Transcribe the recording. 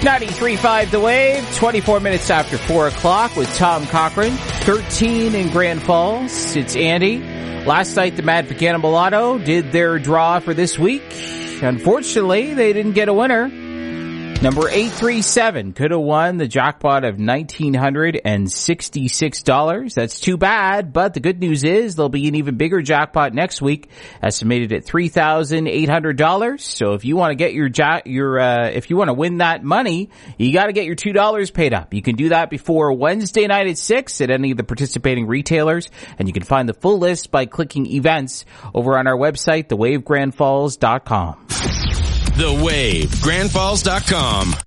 93.5 The Wave, 24 minutes after 4 o'clock with Tom Cochran, 13 in Grand Falls. It's Andy. Last night, the Mad for Cannibal Lotto did their draw for this week. Unfortunately, they didn't get a winner. Number 837 could have won the jackpot of $1,966. That's too bad, but the good news is there'll be an even bigger jackpot next week, estimated at $3,800. So if you want to get if you want to win that money, you got to get your $2 paid up. You can do that before Wednesday night at 6 at any of the participating retailers, and you can find the full list by clicking events over on our website, thewavegrandfalls.com. TheWave, grandfalls.com.